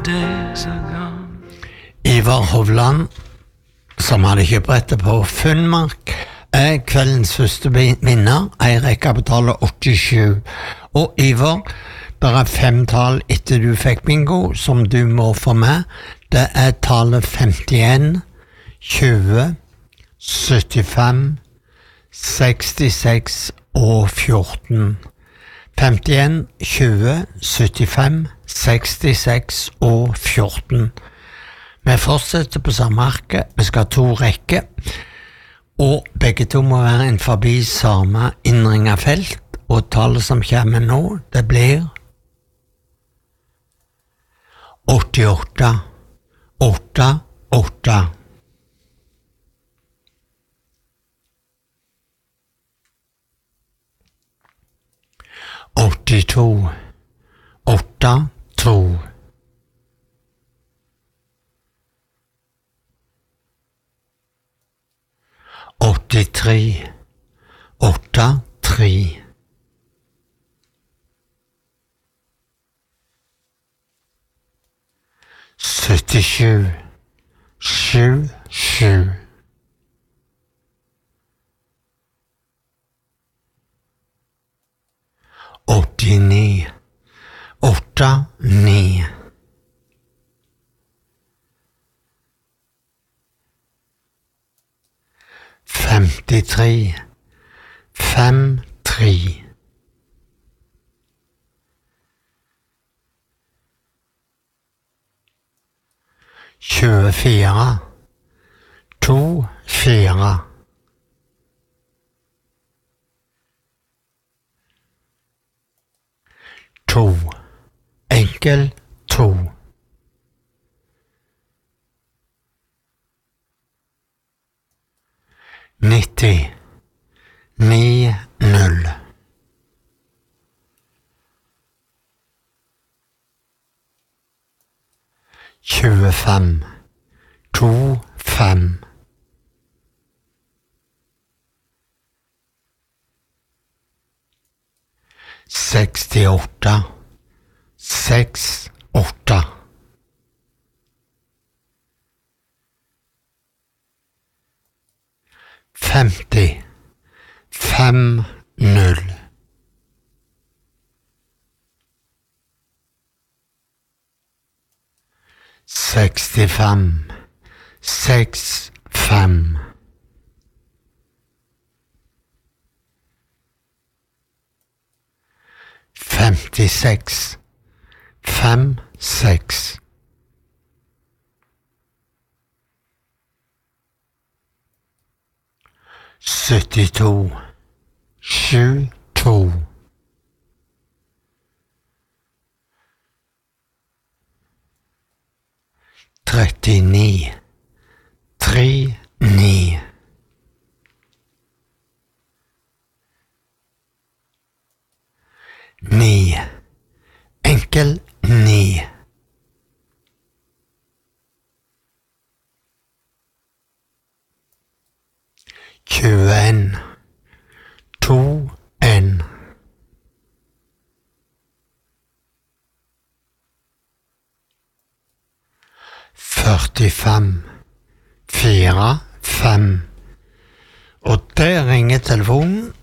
Ivar Hovland, som hadde kjøprettet på Funnmark, kveldens første vinner. Eirik betaler 87. Og Ivar, bare 5 tall etter du fikk bingo, som du må få med. Det tallet 51, 20, 75, 66 og 14. 51, 20, 75, 66 og 14. Vi fortsetter på samme arket. Vi skal ha 2 rekker, og begge to må være en forbi samme innringet felt, og tallet som kommer nå, det blir 88, 8, 8. 82, 8, 2. 83, 8, 3. 77, 7, 7. 89, 8, 9. 53, 5, 3. 24, 2, 4. 2, enkel 2. 90, 9, 0. 25, 2, 5. 68, 6, 8. 50, 5, 0. 65, 6, 5. 56, 5, 6. 72, 7, 2. 39, 3, 9. 9, enkel 9. 21, 2, 1. 45, 4, 5. Og der ringer telefonen.